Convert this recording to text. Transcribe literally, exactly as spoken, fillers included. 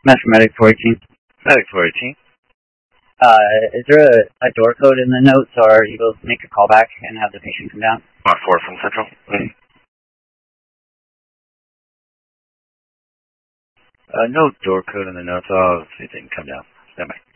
Master Medic four eighteen. Medic four eighteen. Uh, is there a, a door code in the notes, or are you able to make a call back and have the patient come down? Mark four from Central. Mm-hmm. Uh, no door code in the notes. I'll see if they can come down. Stand by.